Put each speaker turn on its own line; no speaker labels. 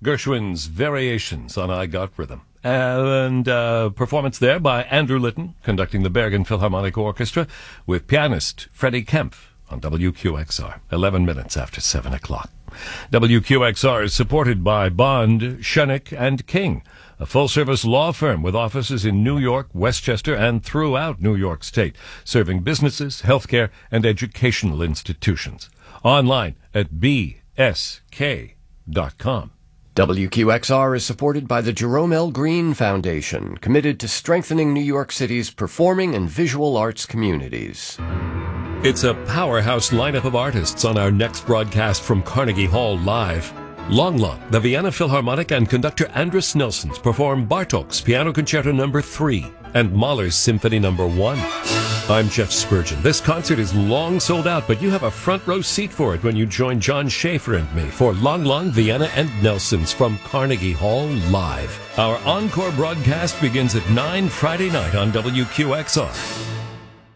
Gershwin's Variations on I Got Rhythm. And performance there by Andrew Litton, conducting the Bergen Philharmonic Orchestra, with pianist Freddie Kempf on WQXR, 11 minutes after 7 o'clock. WQXR is supported by Bond, Schoeneck and King, a full-service law firm with offices in New York, Westchester, and throughout New York State, serving businesses, healthcare, and educational institutions. Online at bsk.com.
WQXR is supported by the Jerome L. Green Foundation, committed to strengthening New York City's performing and visual arts communities.
It's a powerhouse lineup of artists on our next broadcast from Carnegie Hall Live. Long Long, the Vienna Philharmonic and conductor Andris Nelsons perform Bartók's Piano Concerto No. 3 and Mahler's Symphony No. 1. I'm Jeff Spurgeon. This concert is long sold out, but you have a front row seat for it when you join John Schaefer and me for Long Long, Vienna and Nelsons from Carnegie Hall Live. Our encore broadcast begins at 9 Friday night on WQXR.